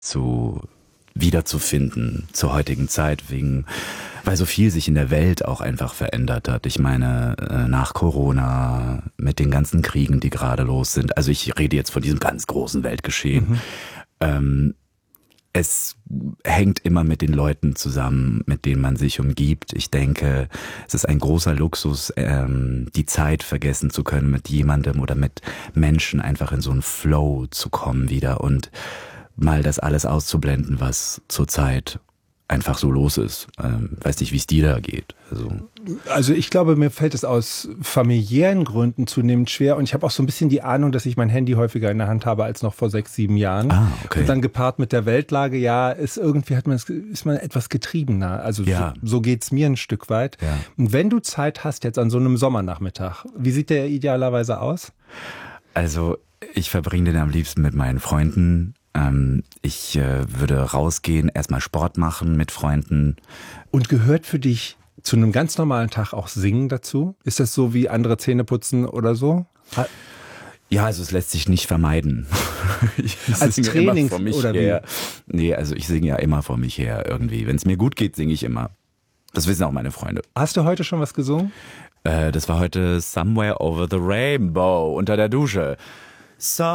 wiederzufinden zur heutigen Zeit, weil so viel sich in der Welt auch einfach verändert hat. Ich meine, nach Corona, mit den ganzen Kriegen, die gerade los sind, also ich rede jetzt von diesem ganz großen Weltgeschehen, es hängt immer mit den Leuten zusammen, mit denen man sich umgibt. Ich denke, es ist ein großer Luxus, die Zeit vergessen zu können mit jemandem oder mit Menschen, einfach in so einen Flow zu kommen wieder und mal das alles auszublenden, was zurzeit einfach so los ist. Weiß nicht, wie es dir da geht. Also ich glaube, mir fällt es aus familiären Gründen zunehmend schwer und ich habe auch so ein bisschen die Ahnung, dass ich mein Handy häufiger in der Hand habe als noch vor 6, 7 Jahren. Okay. Und dann gepaart mit der Weltlage, ist man etwas getriebener. Also so geht's mir ein Stück weit. Ja. Und wenn du Zeit hast jetzt an so einem Sommernachmittag, wie sieht der idealerweise aus? Also ich verbringe den am liebsten mit meinen Freunden. Ich würde rausgehen, erstmal Sport machen mit Freunden. Und gehört für dich zu einem ganz normalen Tag auch Singen dazu? Ist das so wie andere Zähne putzen oder so? Ja, also es lässt sich nicht vermeiden. Als Training oder wie? Nee, also ich singe ja immer vor mich her irgendwie. Wenn es mir gut geht, singe ich immer. Das wissen auch meine Freunde. Hast du heute schon was gesungen? Das war heute Somewhere Over the Rainbow unter der Dusche.